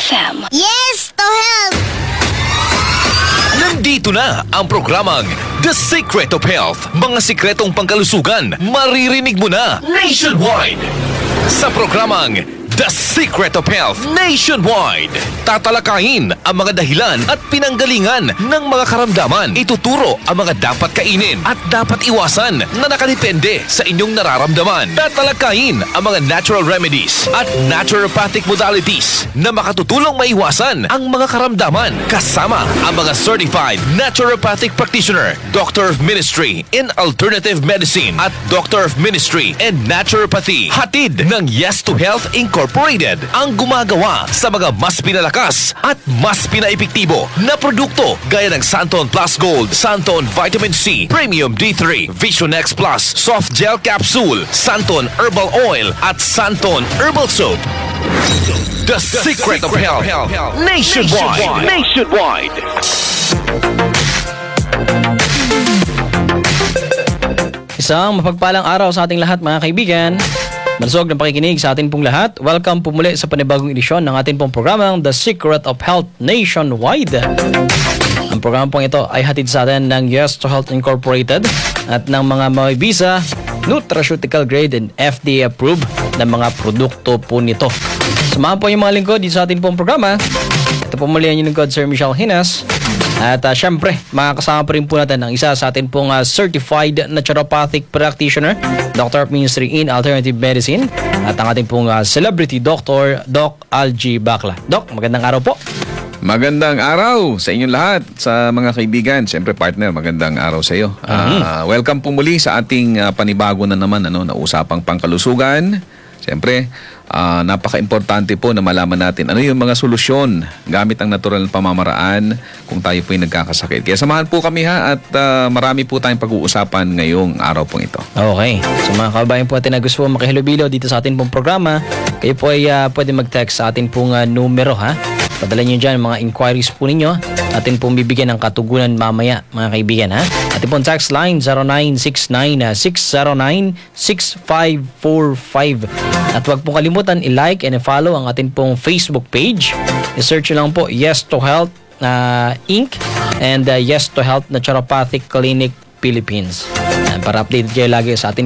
FM. Yes to health! Nandito na ang programang The Secret of Health. Mga sikretong pangkalusugan, maririnig mo na nationwide. Sa programang The Secret of Health Nationwide, tatalakayin ang mga dahilan at pinanggalingan ng mga karamdaman. Ituturo ang mga dapat kainin at dapat iwasan na nakadepende sa inyong nararamdaman. Tatalakayin ang mga natural remedies at naturopathic modalities na makatutulong maiwasan ang mga karamdaman. Kasama ang mga certified naturopathic practitioner, Doctor of Ministry in Alternative Medicine at Doctor of Ministry in Naturopathy. Hatid ng Yes to Health Incorporated ang gumagawa sa mga mas pinalakas at mas pinaepektibo na produkto gaya ng Santon Plus Gold, Santon Vitamin C, Premium D3, Vision X Plus, Soft Gel Capsule, Santon Herbal Oil at Santon Herbal Soap. The Secret of Health Nationwide. Isang mapagpalang araw sa ating lahat, mga kaibigan. Malusog ng pakikinig sa atin pong lahat. Welcome po muli sa panibagong edisyon ng atin pong programang The Secret of Health Nationwide. Ang programa pong ito ay hatid sa atin ng Yes to Health Incorporated at ng mga may visa, nutraceutical grade and FDA approved na mga produkto po nito. Samahan po yung mga lingkod dito sa atin pong programa. Ito po muli ang lingkod, Sir Michelle Hinas. At syempre, makakasama pa rin po natin ang isa sa atin pong certified naturopathic practitioner, Doctor of Ministry in Alternative Medicine, at ang ating pong celebrity doctor, Doc Algie Bacla. Doc, magandang araw po. Magandang araw sa inyong lahat, sa mga kaibigan. Siyempre, partner, magandang araw sa iyo. Welcome po muli sa ating panibago na naman na usapang pangkalusugan. Siyempre, napaka-importante po na malaman natin ano yung mga solusyon gamit ang natural na pamamaraan kung tayo po ay nagkakasakit. Kaya samahan po kami at marami po tayong pag-uusapan ngayong araw pong ito. Okay. So mga kababayan po natin na gusto po makihilubilo dito sa ating pong programa, kayo po ay pwede mag-text sa ating pong numero, ha? Padala nyo dyan mga inquiries po ninyo. Atin pong bibigyan ng katugunan mamaya, mga kaibigan, ha? Atin pong text line 0969-609-6545. At huwag pong kalimutan i-like and i-follow ang atin pong Facebook page. I-search lang po Yes to Health Inc. and Yes to Health Naturopathic Clinic Philippines. Para updated kayo lagi sa atin